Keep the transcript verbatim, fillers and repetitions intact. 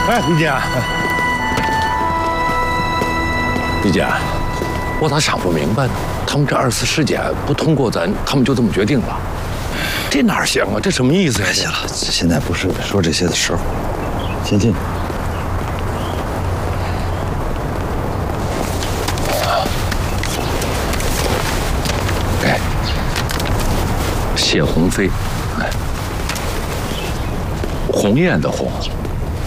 哎，李姐，李姐，我咋想不明白呢？他们这二次尸检不通过咱，他们就这么决定了？这哪行啊？这什么意思呀？ 行了，现在不是说这些的时候。先进。 哎，谢鸿飞，哎，鸿雁的鸿。